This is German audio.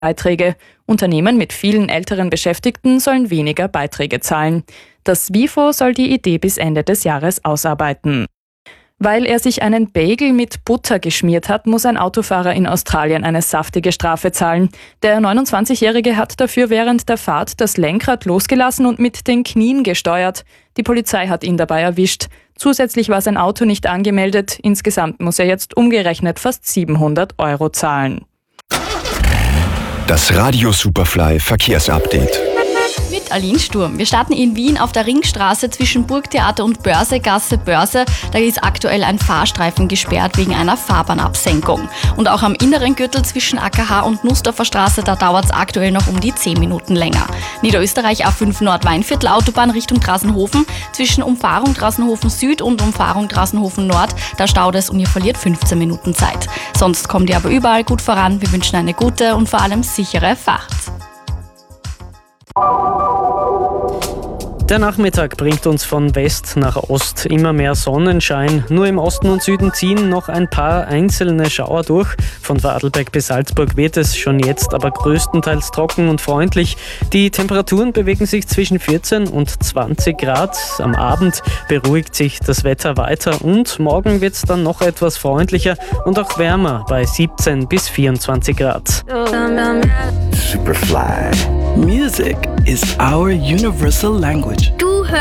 Beiträge. Unternehmen mit vielen älteren Beschäftigten sollen weniger Beiträge zahlen. Das WIFO soll die Idee bis Ende des Jahres ausarbeiten. Weil er sich einen Bagel mit Butter geschmiert hat, muss ein Autofahrer in Australien eine saftige Strafe zahlen. Der 29-Jährige hat dafür während der Fahrt das Lenkrad losgelassen und mit den Knien gesteuert. Die Polizei hat ihn dabei erwischt. Zusätzlich war sein Auto nicht angemeldet. Insgesamt muss er jetzt umgerechnet fast 700 € zahlen. Das Radio Superfly Verkehrsupdate. Mit Aline Sturm. Wir starten in Wien auf der Ringstraße zwischen Burgtheater und Börsegasse Börse. Da ist aktuell ein Fahrstreifen gesperrt wegen einer Fahrbahnabsenkung. Und auch am inneren Gürtel zwischen AKH und Nussdorfer Straße, da dauert es aktuell noch um die 10 Minuten länger. Niederösterreich A5 Nord-Weinviertel Autobahn Richtung Drassenhofen. Zwischen Umfahrung Drassenhofen Süd und Umfahrung Drassenhofen Nord, da staut es und ihr verliert 15 Minuten Zeit. Sonst kommt ihr aber überall gut voran. Wir wünschen eine gute und vor allem sichere Fahrt. Der Nachmittag bringt uns von West nach Ost immer mehr Sonnenschein. Nur im Osten und Süden ziehen noch ein paar einzelne Schauer durch. Von Vorarlberg bis Salzburg wird es schon jetzt aber größtenteils trocken und freundlich. Die Temperaturen bewegen sich zwischen 14 und 20 Grad. Am Abend beruhigt sich das Wetter weiter und morgen wird es dann noch etwas freundlicher und auch wärmer bei 17 bis 24 Grad. Superfly. Music is our universal language.